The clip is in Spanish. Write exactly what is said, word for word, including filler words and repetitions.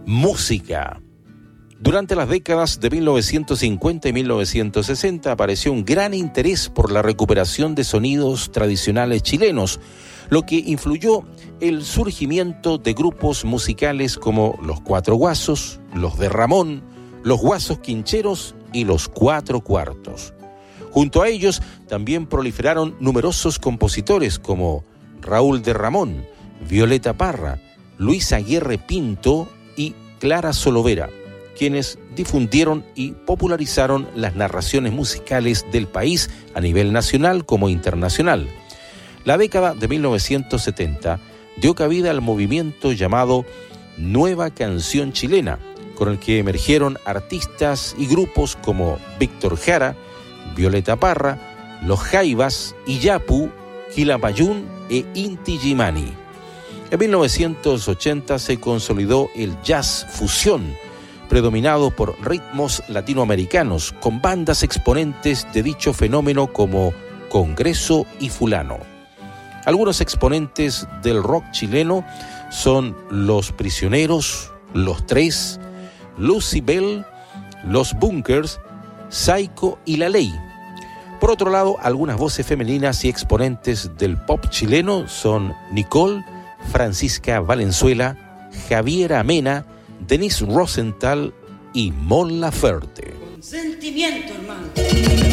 música. Durante las décadas de mil novecientos cincuenta y mil novecientos sesenta apareció un gran interés por la recuperación de sonidos tradicionales chilenos, lo que influyó el surgimiento de grupos musicales como Los Cuatro Guasos, Los de Ramón, Los Guasos Quincheros y Los Cuatro Cuartos. Junto a ellos también proliferaron numerosos compositores como Raúl de Ramón, Violeta Parra, Luis Aguirre Pinto y Clara Solovera, quienes difundieron y popularizaron las narraciones musicales del país a nivel nacional como internacional. La década de mil novecientos setenta dio cabida al movimiento llamado Nueva Canción Chilena, con el que emergieron artistas y grupos como Víctor Jara, Violeta Parra, Los Jaivas, Iyapu, Quilapayún e Inti Illimani. En mil novecientos ochenta se consolidó el jazz fusión, predominado por ritmos latinoamericanos, con bandas exponentes de dicho fenómeno como Congreso y Fulano. Algunos exponentes del rock chileno son Los Prisioneros, Los Tres, Lucy Bell, Los Bunkers, Saico y La Ley. Por otro lado, algunas voces femeninas y exponentes del pop chileno son Nicole, Francisca Valenzuela, Javiera Mena, Denise Rosenthal y Mon Laferte. Con sentimiento, hermano.